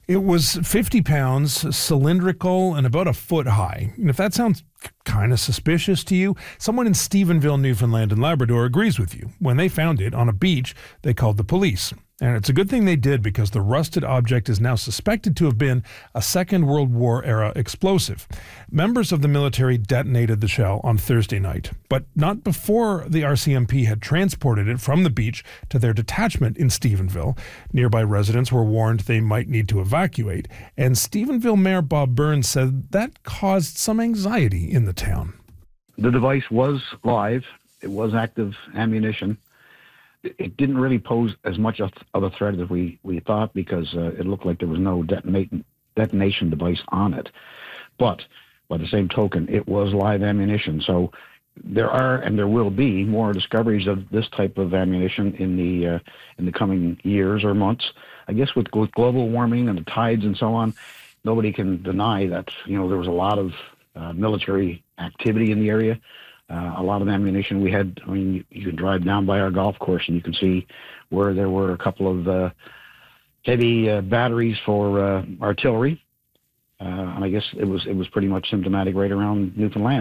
It was 50 pounds, cylindrical, and about a foot high. And if that sounds kind of suspicious to you, someone in Stephenville, Newfoundland and Labrador agrees with you. When they found it on a beach, they called the police. And it's a good thing they did, because the rusted object is now suspected to have been a Second World War era explosive. Members of the military detonated the shell on Thursday night, but not before the RCMP had transported it from the beach to their detachment in Stephenville. Nearby residents were warned they might need to evacuate, and Stephenville Mayor Bob Burns said that caused some anxiety in the town. The device was live. It was active ammunition. It didn't really pose as much of a threat as we thought, because it looked like there was no detonation device on it. But by the same token, it was live ammunition. So there are and there will be more discoveries of this type of ammunition in the coming years or months. I guess with global warming and the tides and so on, nobody can deny that there was a lot of military activity in the area. A lot of ammunition we had. I mean, you can drive down by our golf course and you can see where there were a couple of heavy batteries for artillery. And I guess it was pretty much symptomatic right around Newfoundland.